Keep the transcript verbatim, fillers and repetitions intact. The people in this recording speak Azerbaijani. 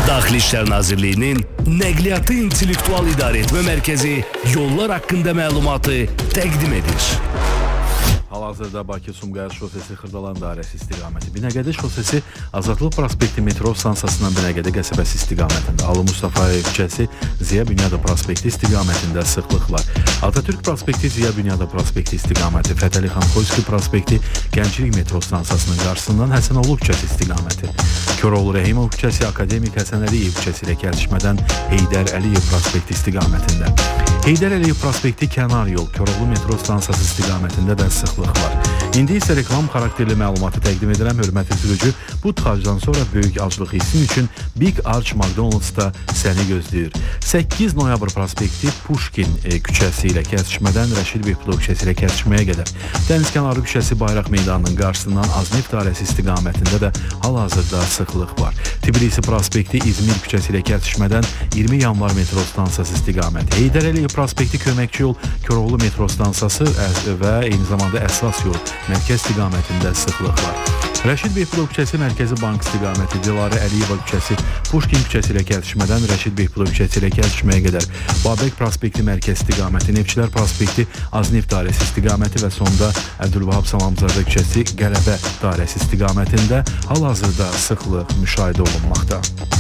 Daxili İşlər Nazirliyinin Nəqliyyatı İntellektual İdarəetmə Mərkəzi yollar haqqında məlumatı təqdim edir. Hal-hazırda Bakı-Sumqayıt şosesi Xırdalan dairəsi istiqaməti, Binəqədi şosesi Azadlıq prospekti metro stansiyasından Binəqədi qəsəbəsi istiqamətində, Ali Mustafayev küçəsi Ziya Bünyadov prospekti istiqamətində sıxlıq var. Atatürk prospekti Ziya Bünyadov prospekti istiqaməti, Fətəli xan Xoyski prospekti Gənclik metro stansiyasının qarşısından Həsənoğlu küçəsi istiqaməti, Köroğlu Rəhimov küçəsi Akademik Həsən Əliyev küçəsi ilə kəsişmədən Heydər Əliyev prospekti istiqamətində, Heydər Əliyev prospekti kənar yol Köroğlu metro stansiyası istiqamətində də sıxlıq var. İndi isə reklam xarakterli məlumatı təqdim edirəm. Hörmətli sürücü, bu tıxacdan sonra böyük aclıq hissin üçün Big Arch McDonald's-da səni gözləyir. səkkiz noyabr prospekti Pushkin e, küçəsi ilə kəsişmədən Rəşid Behbudov küçəsi ilə kəsişməyə qədər, Dənizkənarı küçəsi Bayraq meydanının qarşısından Azneft dairəsi istiqamətində də hal-hazırda sıxlıq var. Tbilisi prospekti İzmir küçəsi ilə kəsişmədən iyirmi yanvar metro stansiyası istiqaməti, Heydər Əliyev prospekti Köməkçi yol Köroğlu metro stansiyası və eyni zamanda əsas yol mərkəz istiqamətində sıxlıq var. Rəşid Behbudov küçəsi Mərkəzi Bank istiqaməti, Dilarə Əliyeva küçəsi Pushkin küçəsi ilə kəsişmədən Rəşid Behbudov küçəsi ilə kəsişməyə qədər, Babək prospekti mərkəz istiqaməti, Neftçilər prospekti Azneft dairəsi istiqaməti və sonda Əbdülvahab Salamzadə küçəsi Qələbə dairəsi istiqamətində hal-hazırda sıxlıq müşahidə olunmaqda.